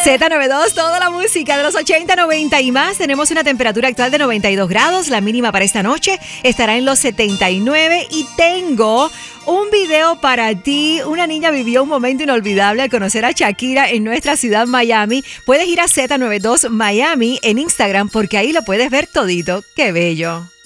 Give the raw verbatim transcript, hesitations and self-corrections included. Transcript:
Z noventa y dos, toda la música de los ochenta, noventa y más. Tenemos una temperatura actual de noventa y dos grados. La mínima para esta noche estará en los setenta y nueve. Y tengo un video para ti. Una niña vivió un momento inolvidable al conocer a Shakira en nuestra ciudad Miami. Puedes ir a Z noventa y dos Miami en Instagram porque ahí lo puedes ver todito. ¡Qué bello!